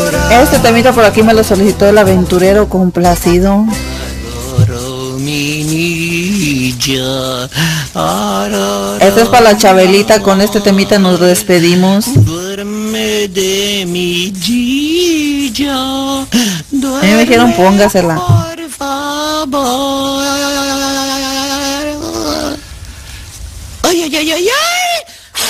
Este temita por aquí me lo solicitó el aventurero complacido. Este es para la Chabelita, con este temita nos despedimos. Duerme de mi Gilla. A mí me dijeron póngasela. Por favor. Ay, ay, ay, ay, ay.